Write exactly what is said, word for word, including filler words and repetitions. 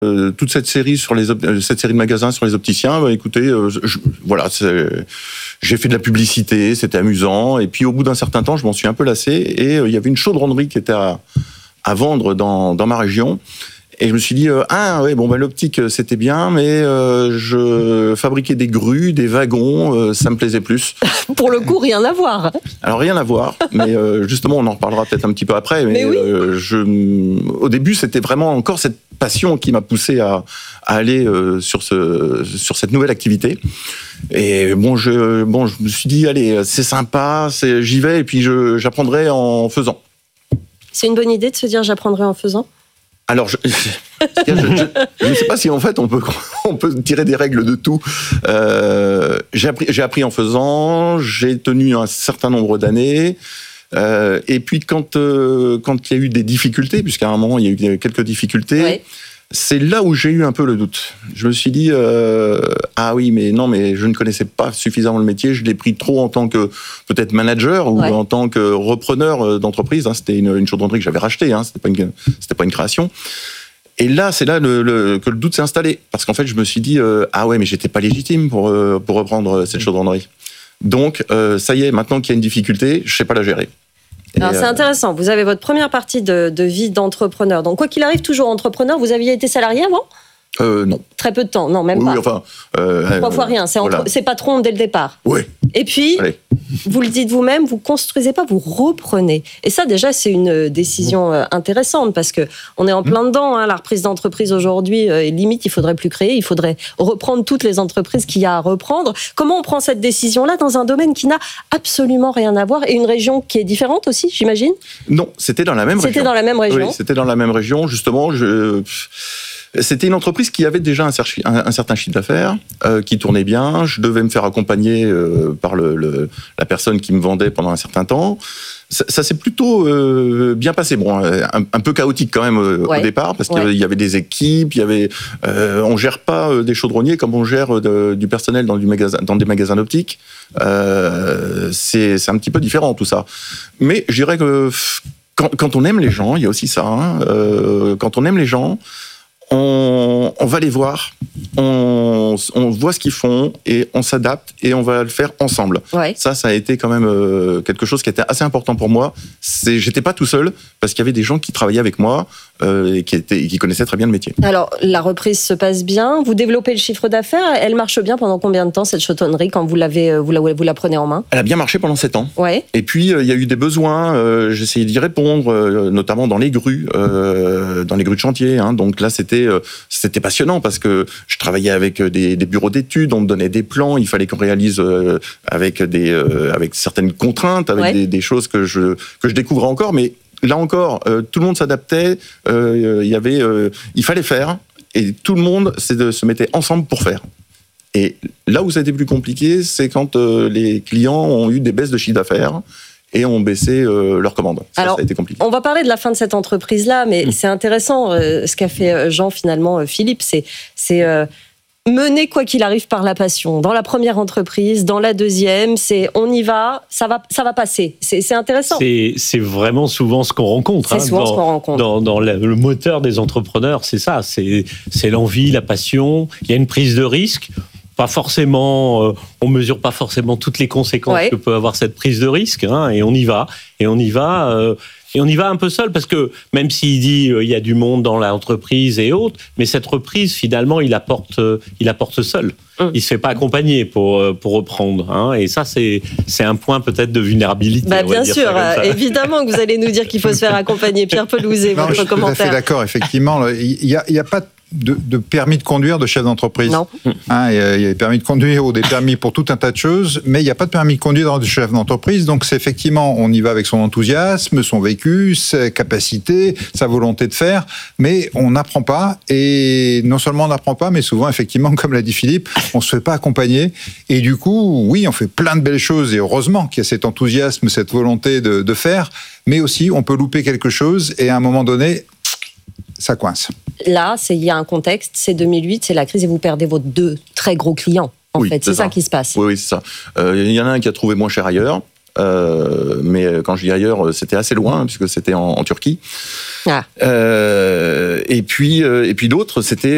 Euh, toute cette série sur les op- cette série de magasins sur les opticiens, bah, écoutez, euh, je, voilà, c'est, j'ai fait de la publicité, c'était amusant, et puis au bout d'un certain temps, je m'en suis un peu lassé, et euh, il y avait une chaudronnerie qui était à, à vendre dans, dans ma région, et je me suis dit, euh, ah ouais, bon bah l'optique c'était bien, mais euh, je fabriquais des grues, des wagons, euh, ça me plaisait plus. Pour le coup, rien à voir. Alors rien à voir, mais euh, justement on en reparlera peut-être un petit peu après, mais, mais oui. euh, je, au début c'était vraiment encore cette passion qui m'a poussé à, à aller euh, sur, ce, sur cette nouvelle activité. Et bon je, bon, je me suis dit, allez, c'est sympa, c'est, j'y vais, et puis je, j'apprendrai en faisant. C'est une bonne idée de se dire j'apprendrai en faisant ? Alors, je, je, je, je ne sais pas si en fait on peut, on peut tirer des règles de tout. Euh, j'ai, appris, j'ai appris en faisant, j'ai tenu un certain nombre d'années. Euh, et puis quand euh, quand il y a eu des difficultés, puisqu'à un moment il y a eu quelques difficultés, ouais. C'est là où j'ai eu un peu le doute. Je me suis dit euh, ah oui mais non mais je ne connaissais pas suffisamment le métier, je l'ai pris trop en tant que peut-être manager ou ouais. en tant que repreneur d'entreprise. Hein, c'était une, une chaudronnerie que j'avais rachetée, hein, c'était pas une c'était pas une création. Et là, c'est là le, le, que le doute s'est installé, parce qu'en fait, je me suis dit euh, ah ouais mais j'étais pas légitime pour euh, pour reprendre cette chaudronnerie. Donc euh, ça y est, maintenant qu'il y a une difficulté, je sais pas la gérer. Alors, c'est intéressant. Vous avez votre première partie de, de vie d'entrepreneur. Donc, quoi qu'il arrive, toujours entrepreneur. Vous aviez été salarié avant ? Euh, non. Très peu de temps, non, même oui, pas. Oui, enfin, euh, Trois fois rien. C'est, entre, voilà. C'est patron dès le départ. Oui. Et puis, allez. Vous le dites vous-même, vous construisez pas, vous reprenez. Et ça, déjà, c'est une décision euh, intéressante parce que on est en plein dedans. Hein, la reprise d'entreprise aujourd'hui, euh, limite, il faudrait plus créer, il faudrait reprendre toutes les entreprises qu'il y a à reprendre. Comment on prend cette décision-là dans un domaine qui n'a absolument rien à voir et une région qui est différente aussi, j'imagine ? Non, c'était dans la même c'était région. C'était dans la même région. Oui, c'était dans la même région. Justement, je. C'était une entreprise qui avait déjà un, cer- un, un certain chiffre d'affaires, euh, qui tournait bien. Je devais me faire accompagner euh, par le, le, la personne qui me vendait pendant un certain temps. Ça, ça s'est plutôt euh, bien passé. Bon, un, un peu chaotique quand même euh, ouais. au départ, parce qu'il ouais. y avait des équipes, il y avait. Euh, on gère pas des chaudronniers comme on gère de, du personnel dans, du magasin, dans des magasins d'optique. Euh, c'est, c'est un petit peu différent tout ça. Mais je dirais que quand, quand on aime les gens, il y a aussi ça. Hein, euh, quand on aime les gens. On, on va les voir, on, on voit ce qu'ils font et on s'adapte et on va le faire ensemble. Ouais. Ça, ça a été quand même euh, quelque chose qui était assez important pour moi. C'est, j'étais pas tout seul parce qu'il y avait des gens qui travaillaient avec moi euh, et qui, étaient, qui connaissaient très bien le métier. Alors, la reprise se passe bien, vous développez le chiffre d'affaires. Elle marche bien pendant combien de temps, cette chaudronnerie, quand vous, l'avez, vous, la, vous la prenez en main ? Elle a bien marché pendant sept ans. Ouais. Et puis, il euh, y a eu des besoins, euh, j'ai essayé d'y répondre, euh, notamment dans les grues, euh, dans les grues de chantier. Hein. Donc là, c'était C'était passionnant parce que je travaillais avec des, des bureaux d'études, on me donnait des plans, il fallait qu'on réalise euh, avec, des, euh, avec certaines contraintes, avec ouais. des, des choses que je, que je découvrais encore. Mais là encore, euh, tout le monde s'adaptait, euh, y avait, euh, il fallait faire et tout le monde se mettait ensemble pour faire. Et là où ça a été plus compliqué, c'est quand euh, les clients ont eu des baisses de chiffre d'affaires et ont baissé euh, leurs commandes. Ça, Alors, ça a été compliqué. On va parler de la fin de cette entreprise-là, mais mmh. c'est intéressant euh, ce qu'a fait Jean, finalement, euh, Philippe, c'est, c'est euh, mener quoi qu'il arrive par la passion. Dans la première entreprise, dans la deuxième, c'est on y va, ça va, ça va passer. C'est, c'est intéressant. C'est, c'est vraiment souvent ce qu'on rencontre. C'est hein, souvent dans, ce qu'on rencontre. Dans, dans le, le moteur des entrepreneurs, c'est ça. C'est, c'est l'envie, la passion. Il y a une prise de risque. Pas forcément, euh, on mesure pas forcément toutes les conséquences ouais. que peut avoir cette prise de risque, hein, et on y va, et on y va, euh, et on y va un peu seul parce que même s'il dit il euh, y a du monde dans l'entreprise et autres, mais cette reprise finalement il apporte, euh, il apporte seul. Mmh. Il se fait pas accompagner pour euh, pour reprendre, hein, et ça c'est c'est un point peut-être de vulnérabilité. Bah, bien sûr, euh, évidemment que vous allez nous dire qu'il faut se faire accompagner. Pierre Pelouzet, votre non, je commentaire. Je suis tout à fait d'accord. Effectivement, il y a il y a pas De, de permis de conduire de chef d'entreprise. Non. Hein, il y a des permis de conduire ou des permis pour tout un tas de choses, mais il n'y a pas de permis de conduire de chef d'entreprise. Donc c'est effectivement, on y va avec son enthousiasme, son vécu, ses capacités, sa volonté de faire, mais on n'apprend pas. Et non seulement on n'apprend pas, mais souvent, effectivement, comme l'a dit Philippe, on ne se fait pas accompagner. Et du coup, oui, on fait plein de belles choses, et heureusement qu'il y a cet enthousiasme, cette volonté de, de faire, mais aussi on peut louper quelque chose, et à un moment donné, ça coince. Là, c'est, il y a un contexte, c'est deux mille huit, c'est la crise et vous perdez vos deux très gros clients, en oui, fait. C'est, c'est ça. ça qui se passe. Oui, oui c'est ça. Il euh, y en a un qui a trouvé moins cher ailleurs, euh, mais quand je dis ailleurs, c'était assez loin, puisque c'était en, en Turquie. Ah. Euh, et puis, euh, et puis l'autre, c'était